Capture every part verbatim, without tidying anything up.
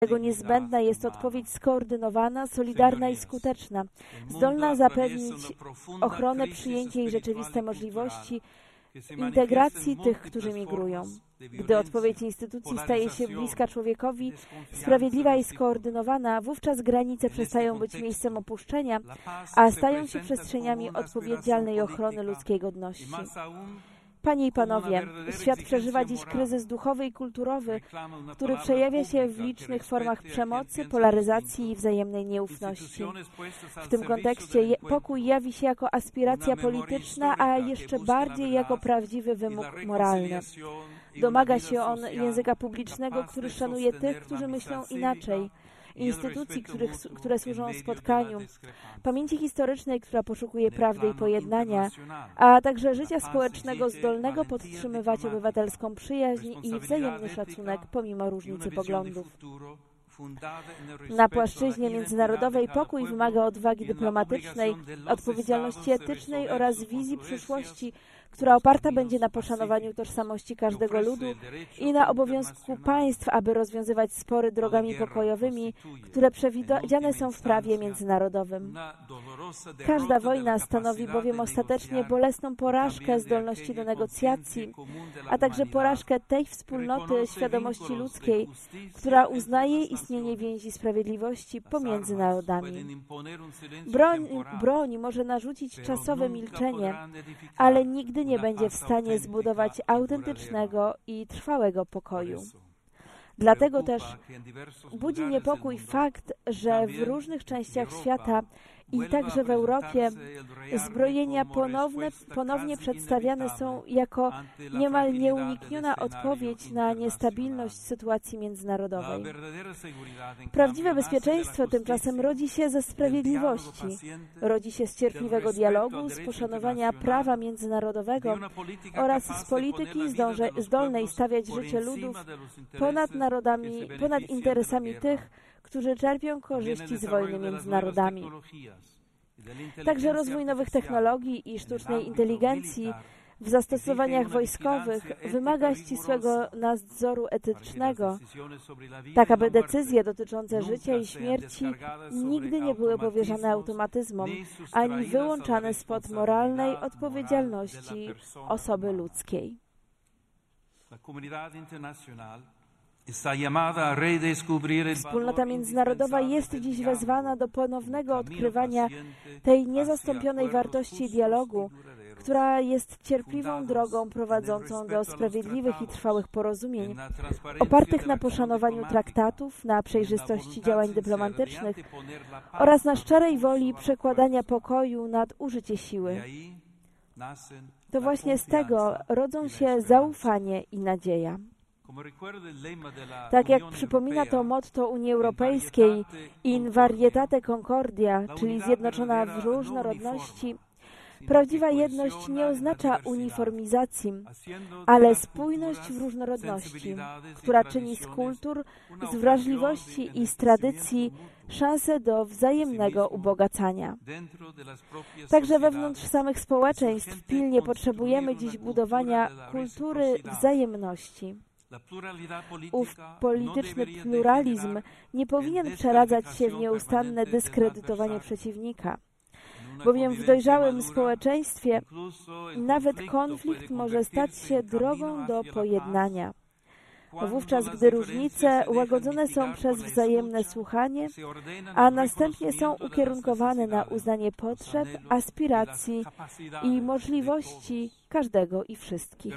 Dlatego niezbędna jest odpowiedź skoordynowana, solidarna i skuteczna, zdolna zapewnić ochronę, przyjęcie i rzeczywiste możliwości integracji tych, którzy migrują. Gdy odpowiedź instytucji staje się bliska człowiekowi, sprawiedliwa i skoordynowana, wówczas granice przestają być miejscem opuszczenia, a stają się przestrzeniami odpowiedzialnej ochrony ludzkiej godności. Panie i Panowie, świat przeżywa dziś kryzys duchowy i kulturowy, który przejawia się w licznych formach przemocy, polaryzacji i wzajemnej nieufności. W tym kontekście pokój jawi się jako aspiracja polityczna, a jeszcze bardziej jako prawdziwy wymóg moralny. Domaga się on języka publicznego, który szanuje tych, którzy myślą inaczej, instytucji, których, które służą spotkaniu, pamięci historycznej, która poszukuje prawdy i pojednania, a także życia społecznego zdolnego podtrzymywać obywatelską przyjaźń i wzajemny szacunek pomimo różnicy poglądów. Na płaszczyźnie międzynarodowej pokój wymaga odwagi dyplomatycznej, odpowiedzialności etycznej oraz wizji przyszłości, która oparta będzie na poszanowaniu tożsamości każdego ludu i na obowiązku państw, aby rozwiązywać spory drogami pokojowymi, które przewidziane są w prawie międzynarodowym. Każda wojna stanowi bowiem ostatecznie bolesną porażkę zdolności do negocjacji, a także porażkę tej wspólnoty świadomości ludzkiej, która uznaje istnienie więzi sprawiedliwości pomiędzy narodami. Broń, broń może narzucić czasowe milczenie, ale nigdy nie będzie w stanie zbudować autentycznego i trwałego pokoju. Dlatego też budzi niepokój fakt, że w różnych częściach świata i także w Europie zbrojenia ponowne, ponownie przedstawiane są jako niemal nieunikniona odpowiedź na niestabilność sytuacji międzynarodowej. Prawdziwe bezpieczeństwo tymczasem rodzi się ze sprawiedliwości, rodzi się z cierpliwego dialogu, z poszanowania prawa międzynarodowego oraz z polityki zdąże, zdolnej stawiać życie ludów ponad narodami, ponad interesami tych, którzy czerpią korzyści z wojny między narodami. Także rozwój nowych technologii i sztucznej inteligencji w zastosowaniach wojskowych wymaga ścisłego nadzoru etycznego, tak aby decyzje dotyczące życia i śmierci nigdy nie były powierzane automatyzmom, ani wyłączane spod moralnej odpowiedzialności osoby ludzkiej. Wspólnota międzynarodowa jest dziś wezwana do ponownego odkrywania tej niezastąpionej wartości dialogu, która jest cierpliwą drogą prowadzącą do sprawiedliwych i trwałych porozumień, opartych na poszanowaniu traktatów, na przejrzystości działań dyplomatycznych oraz na szczerej woli przekładania pokoju nad użycie siły. To właśnie z tego rodzą się zaufanie i nadzieja. Tak jak przypomina to motto Unii Europejskiej in varietate concordia, czyli zjednoczona w różnorodności, prawdziwa jedność nie oznacza uniformizacji, ale spójność w różnorodności, która czyni z kultur, z wrażliwości i z tradycji szansę do wzajemnego ubogacania. Także wewnątrz samych społeczeństw pilnie potrzebujemy dziś budowania kultury wzajemności. Ów polityczny pluralizm nie powinien przeradzać się w nieustanne dyskredytowanie przeciwnika, bowiem w dojrzałym społeczeństwie nawet konflikt może stać się drogą do pojednania. Wówczas, gdy różnice łagodzone są przez wzajemne słuchanie, a następnie są ukierunkowane na uznanie potrzeb, aspiracji i możliwości każdego i wszystkich.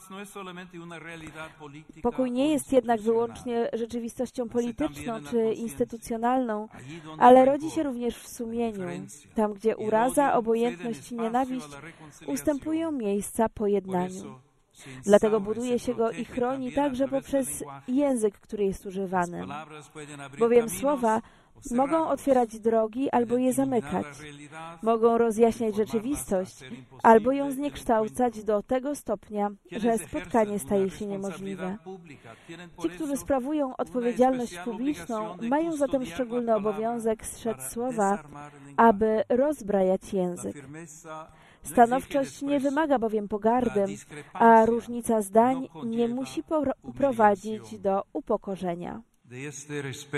Pokój nie jest jednak wyłącznie rzeczywistością polityczną czy instytucjonalną, ale rodzi się również w sumieniu, tam gdzie uraza, obojętność i nienawiść ustępują miejsca pojednaniu. Dlatego buduje się go i chroni także poprzez język, który jest używany. Bowiem słowa mogą otwierać drogi albo je zamykać. Mogą rozjaśniać rzeczywistość albo ją zniekształcać do tego stopnia, że spotkanie staje się niemożliwe. Ci, którzy sprawują odpowiedzialność publiczną, mają zatem szczególny obowiązek strzec słowa, aby rozbrajać język. Stanowczość nie wymaga bowiem pogardy, a różnica zdań nie musi prowadzić do upokorzenia.